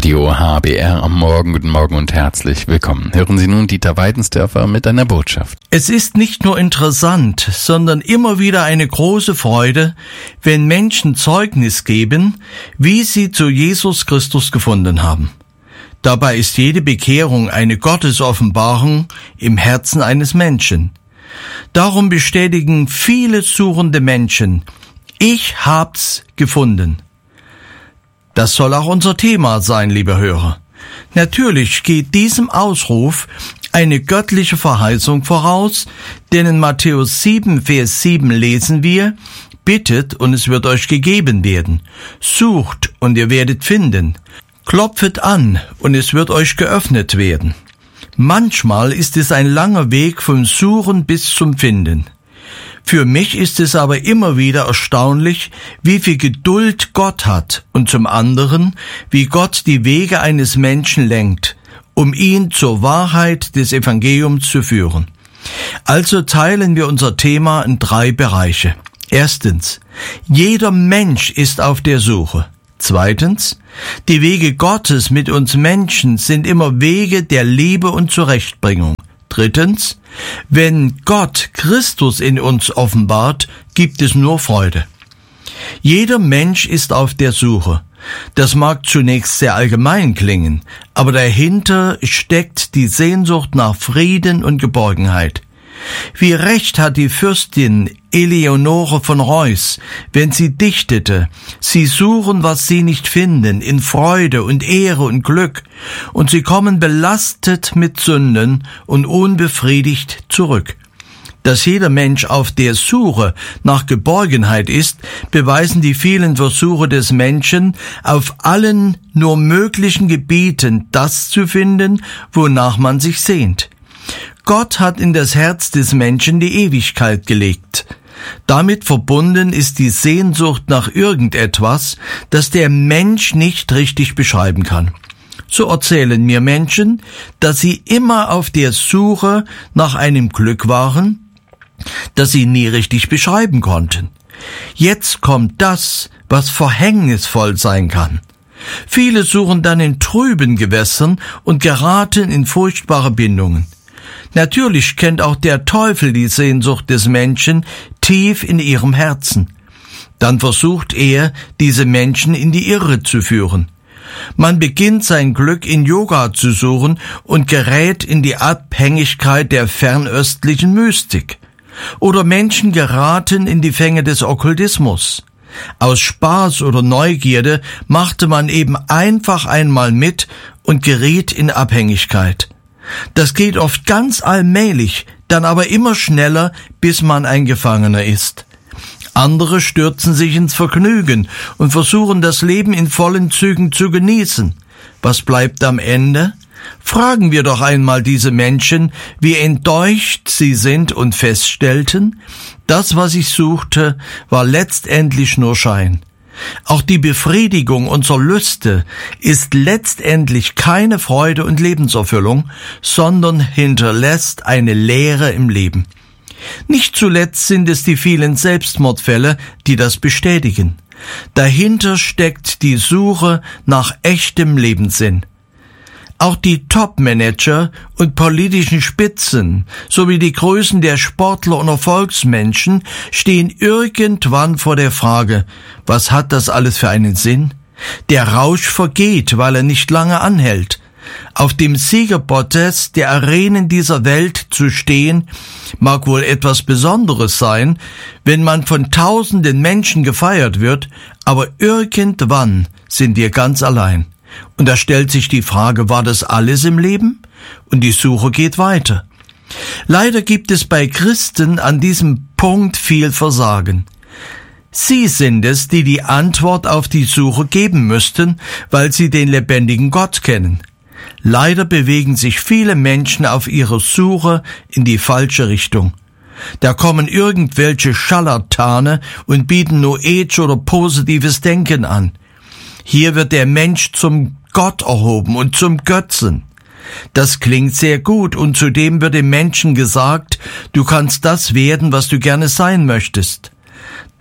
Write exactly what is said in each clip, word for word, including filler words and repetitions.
Radio H B R am Morgen. Guten Morgen und herzlich willkommen. Hören Sie nun Dieter Weidensdörfer mit einer Botschaft. Es ist nicht nur interessant, sondern immer wieder eine große Freude, wenn Menschen Zeugnis geben, wie sie zu Jesus Christus gefunden haben. Dabei ist jede Bekehrung eine Gottesoffenbarung im Herzen eines Menschen. Darum bestätigen viele suchende Menschen: Ich hab's gefunden. Das soll auch unser Thema sein, liebe Hörer. Natürlich geht diesem Ausruf eine göttliche Verheißung voraus, denn in Matthäus sieben, Vers sieben lesen wir: Bittet und es wird euch gegeben werden. Sucht und ihr werdet finden. Klopfet an und es wird euch geöffnet werden. Manchmal ist es ein langer Weg vom Suchen bis zum Finden. Für mich ist es aber immer wieder erstaunlich, wie viel Geduld Gott hat und zum anderen, wie Gott die Wege eines Menschen lenkt, um ihn zur Wahrheit des Evangeliums zu führen. Also teilen wir unser Thema in drei Bereiche. Erstens, jeder Mensch ist auf der Suche. Zweitens, die Wege Gottes mit uns Menschen sind immer Wege der Liebe und Zurechtbringung. Drittens, wenn Gott Christus in uns offenbart, gibt es nur Freude. Jeder Mensch ist auf der Suche. Das mag zunächst sehr allgemein klingen, aber dahinter steckt die Sehnsucht nach Frieden und Geborgenheit. Wie recht hat die Fürstin Eleonore von Reuß, wenn sie dichtete: Sie suchen, was sie nicht finden, in Freude und Ehre und Glück, und sie kommen belastet mit Sünden und unbefriedigt zurück. Dass jeder Mensch auf der Suche nach Geborgenheit ist, beweisen die vielen Versuche des Menschen, auf allen nur möglichen Gebieten das zu finden, wonach man sich sehnt. Gott hat in das Herz des Menschen die Ewigkeit gelegt. Damit verbunden ist die Sehnsucht nach irgendetwas, das der Mensch nicht richtig beschreiben kann. So erzählen mir Menschen, dass sie immer auf der Suche nach einem Glück waren, das sie nie richtig beschreiben konnten. Jetzt kommt das, was verhängnisvoll sein kann. Viele suchen dann in trüben Gewässern und geraten in furchtbare Bindungen. Natürlich kennt auch der Teufel die Sehnsucht des Menschen tief in ihrem Herzen. Dann versucht er, diese Menschen in die Irre zu führen. Man beginnt sein Glück in Yoga zu suchen und gerät in die Abhängigkeit der fernöstlichen Mystik. Oder Menschen geraten in die Fänge des Okkultismus. Aus Spaß oder Neugierde machte man eben einfach einmal mit und geriet in Abhängigkeit. Das geht oft ganz allmählich, dann aber immer schneller, bis man ein Gefangener ist. Andere stürzen sich ins Vergnügen und versuchen, das Leben in vollen Zügen zu genießen. Was bleibt am Ende? Fragen wir doch einmal diese Menschen, wie enttäuscht sie sind und feststellten: Das, was ich suchte, war letztendlich nur Schein. Auch die Befriedigung unserer Lüste ist letztendlich keine Freude und Lebenserfüllung, sondern hinterlässt eine Leere im Leben. Nicht zuletzt sind es die vielen Selbstmordfälle, die das bestätigen. Dahinter steckt die Suche nach echtem Lebenssinn. Auch die Top-Manager und politischen Spitzen sowie die Größen der Sportler und Erfolgsmenschen stehen irgendwann vor der Frage: Was hat das alles für einen Sinn? Der Rausch vergeht, weil er nicht lange anhält. Auf dem Siegerpodest der Arenen dieser Welt zu stehen, mag wohl etwas Besonderes sein, wenn man von tausenden Menschen gefeiert wird, aber irgendwann sind wir ganz allein. Und da stellt sich die Frage: War das alles im Leben? Und die Suche geht weiter. Leider gibt es bei Christen an diesem Punkt viel Versagen. Sie sind es, die die Antwort auf die Suche geben müssten, weil sie den lebendigen Gott kennen. Leider bewegen sich viele Menschen auf ihrer Suche in die falsche Richtung. Da kommen irgendwelche Scharlatane und bieten New Age oder positives Denken an. Hier wird der Mensch zum Gott erhoben und zum Götzen. Das klingt sehr gut und zudem wird dem Menschen gesagt: Du kannst das werden, was du gerne sein möchtest.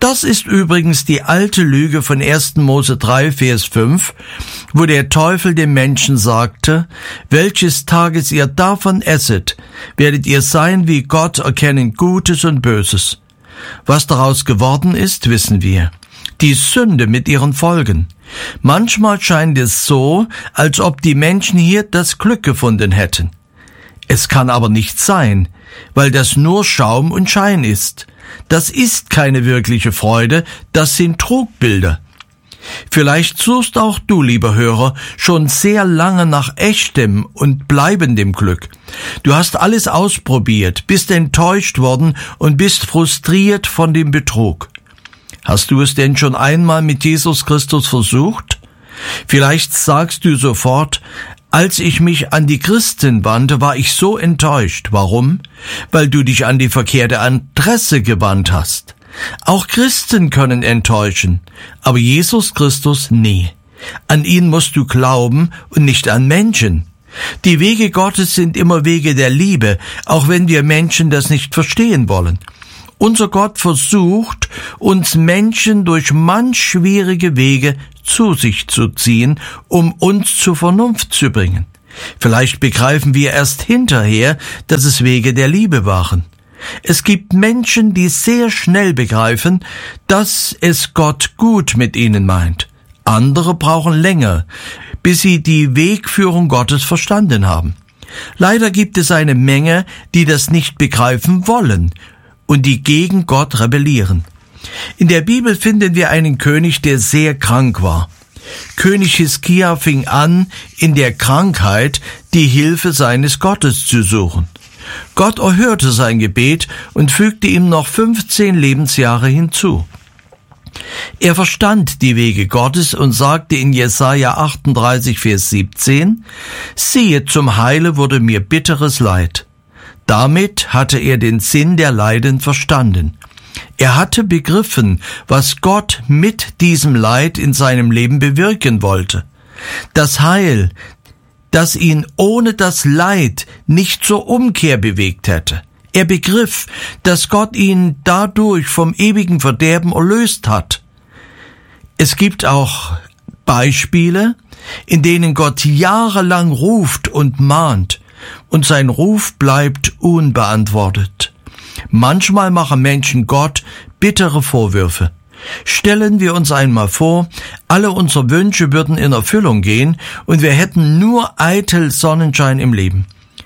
Das ist übrigens die alte Lüge von ersten Mose drei, Vers fünf, wo der Teufel dem Menschen sagte, welches Tages ihr davon esset, werdet ihr sein wie Gott, erkennen Gutes und Böses. Was daraus geworden ist, wissen wir. Die Sünde mit ihren Folgen. Manchmal scheint es so, als ob die Menschen hier das Glück gefunden hätten. Es kann aber nicht sein, weil das nur Schaum und Schein ist. Das ist keine wirkliche Freude, das sind Trugbilder. Vielleicht suchst auch du, lieber Hörer, schon sehr lange nach echtem und bleibendem Glück. Du hast alles ausprobiert, bist enttäuscht worden und bist frustriert von dem Betrug. Hast du es denn schon einmal mit Jesus Christus versucht? Vielleicht sagst du sofort, als ich mich an die Christen wandte, war ich so enttäuscht. Warum? Weil du dich an die verkehrte Adresse gewandt hast. Auch Christen können enttäuschen, aber Jesus Christus nie. An ihn musst du glauben und nicht an Menschen. Die Wege Gottes sind immer Wege der Liebe, auch wenn wir Menschen das nicht verstehen wollen. Unser Gott versucht, uns Menschen durch manch schwierige Wege zu sich zu ziehen, um uns zur Vernunft zu bringen. Vielleicht begreifen wir erst hinterher, dass es Wege der Liebe waren. Es gibt Menschen, die sehr schnell begreifen, dass es Gott gut mit ihnen meint. Andere brauchen länger, bis sie die Wegführung Gottes verstanden haben. Leider gibt es eine Menge, die das nicht begreifen wollen und die gegen Gott rebellieren. In der Bibel finden wir einen König, der sehr krank war. König Hiskia fing an, in der Krankheit die Hilfe seines Gottes zu suchen. Gott erhörte sein Gebet und fügte ihm noch fünfzehn Lebensjahre hinzu. Er verstand die Wege Gottes und sagte in Jesaja achtunddreißig, Vers siebzehn, siehe, zum Heile wurde mir bitteres Leid. Damit hatte er den Sinn der Leiden verstanden. Er hatte begriffen, was Gott mit diesem Leid in seinem Leben bewirken wollte. Das Heil, das ihn ohne das Leid nicht zur Umkehr bewegt hätte. Er begriff, dass Gott ihn dadurch vom ewigen Verderben erlöst hat. Es gibt auch Beispiele, in denen Gott jahrelang ruft und mahnt, und sein Ruf bleibt unbeantwortet. Manchmal machen Menschen Gott bittere Vorwürfe. Stellen wir uns einmal vor, alle unsere Wünsche würden in Erfüllung gehen und wir hätten nur eitel Sonnenschein im Leben.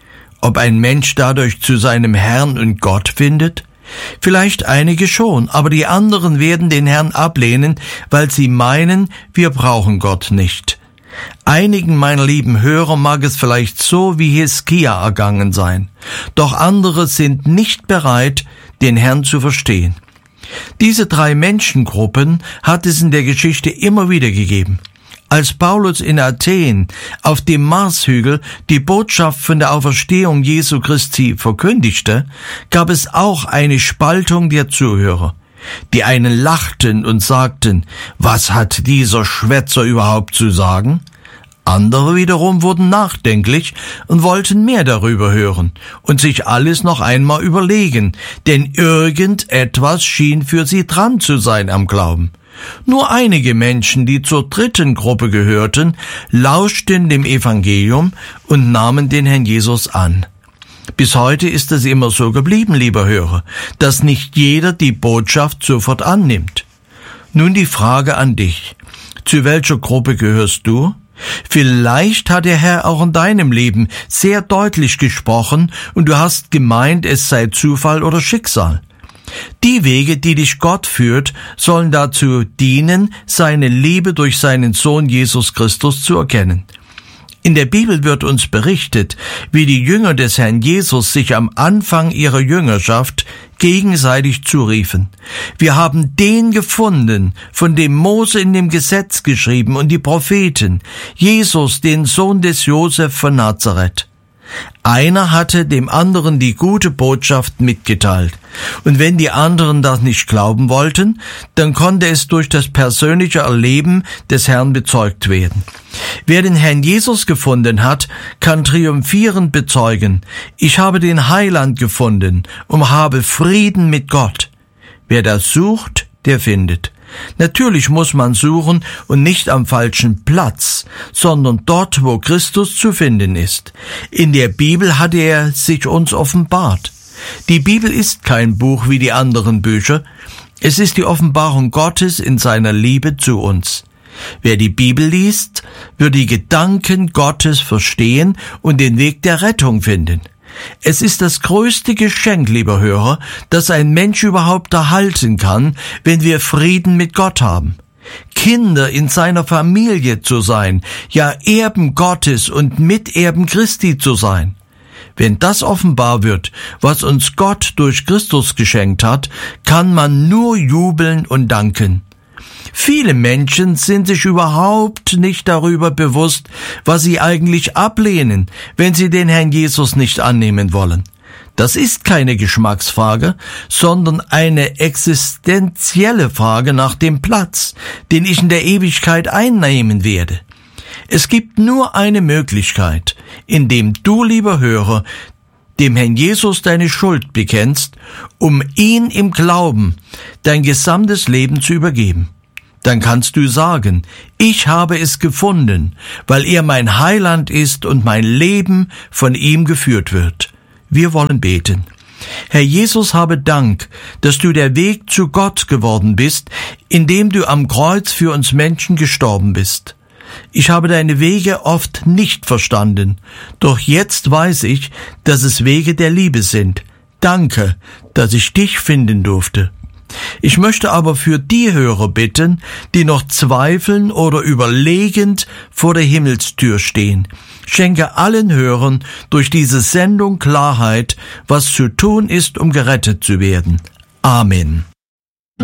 Ob ein Mensch dadurch zu seinem Herrn und Gott findet? Vielleicht einige schon, aber die anderen werden den Herrn ablehnen, weil sie meinen, wir brauchen Gott nicht. Einigen meiner lieben Hörer mag es vielleicht so wie Hiskia ergangen sein, doch andere sind nicht bereit, den Herrn zu verstehen. Diese drei Menschengruppen hat es in der Geschichte immer wieder gegeben. Als Paulus in Athen auf dem Marshügel die Botschaft von der Auferstehung Jesu Christi verkündigte, gab es auch eine Spaltung der Zuhörer. Die einen lachten und sagten, was hat dieser Schwätzer überhaupt zu sagen? Andere wiederum wurden nachdenklich und wollten mehr darüber hören und sich alles noch einmal überlegen, denn irgendetwas schien für sie dran zu sein am Glauben. Nur einige Menschen, die zur dritten Gruppe gehörten, lauschten dem Evangelium und nahmen den Herrn Jesus an. Bis heute ist es immer so geblieben, lieber Hörer, dass nicht jeder die Botschaft sofort annimmt. Nun die Frage an dich. Zu welcher Gruppe gehörst du? Vielleicht hat der Herr auch in deinem Leben sehr deutlich gesprochen und du hast gemeint, es sei Zufall oder Schicksal. Die Wege, die dich Gott führt, sollen dazu dienen, seine Liebe durch seinen Sohn Jesus Christus zu erkennen. In der Bibel wird uns berichtet, wie die Jünger des Herrn Jesus sich am Anfang ihrer Jüngerschaft gegenseitig zuriefen. Wir haben den gefunden, von dem Mose in dem Gesetz geschrieben und die Propheten, Jesus, den Sohn des Josef von Nazareth. Einer hatte dem anderen die gute Botschaft mitgeteilt. Und wenn die anderen das nicht glauben wollten, dann konnte es durch das persönliche Erleben des Herrn bezeugt werden. Wer den Herrn Jesus gefunden hat, kann triumphierend bezeugen, ich habe den Heiland gefunden und habe Frieden mit Gott. Wer das sucht, der findet. Natürlich muss man suchen und nicht am falschen Platz, sondern dort, wo Christus zu finden ist. In der Bibel hat er sich uns offenbart. Die Bibel ist kein Buch wie die anderen Bücher. Es ist die Offenbarung Gottes in seiner Liebe zu uns. Wer die Bibel liest, wird die Gedanken Gottes verstehen und den Weg der Rettung finden. Es ist das größte Geschenk, lieber Hörer, das ein Mensch überhaupt erhalten kann, wenn wir Frieden mit Gott haben. Kinder in seiner Familie zu sein, ja Erben Gottes und Miterben Christi zu sein. Wenn das offenbar wird, was uns Gott durch Christus geschenkt hat, kann man nur jubeln und danken. Viele Menschen sind sich überhaupt nicht darüber bewusst, was sie eigentlich ablehnen, wenn sie den Herrn Jesus nicht annehmen wollen. Das ist keine Geschmacksfrage, sondern eine existenzielle Frage nach dem Platz, den ich in der Ewigkeit einnehmen werde. Es gibt nur eine Möglichkeit, indem du, lieber Hörer, dem Herrn Jesus deine Schuld bekennst, um ihn im Glauben dein gesamtes Leben zu übergeben. Dann kannst du sagen, ich habe es gefunden, weil er mein Heiland ist und mein Leben von ihm geführt wird. Wir wollen beten. Herr Jesus, habe Dank, dass du der Weg zu Gott geworden bist, indem du am Kreuz für uns Menschen gestorben bist. Ich habe deine Wege oft nicht verstanden, doch jetzt weiß ich, dass es Wege der Liebe sind. Danke, dass ich dich finden durfte. Ich möchte aber für die Hörer bitten, die noch zweifeln oder überlegend vor der Himmelstür stehen. Schenke allen Hörern durch diese Sendung Klarheit, was zu tun ist, um gerettet zu werden. Amen.